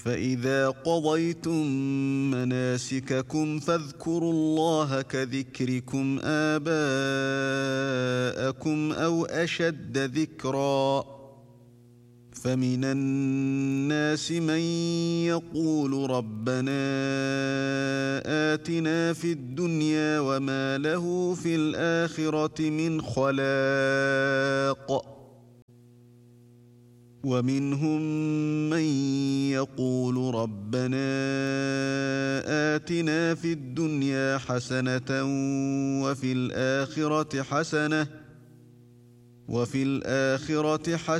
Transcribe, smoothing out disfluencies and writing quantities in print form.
فإذا قضيتم مناسككم فاذكروا الله كذكركم آباءكم أو أشد ذكرا فمن الناس من يقول ربنا آتنا في الدنيا وما له في الآخرة من خلاق ومنهم من يقول ربنا آتنا في الدنيا حسنة وفي الآخرة حسنة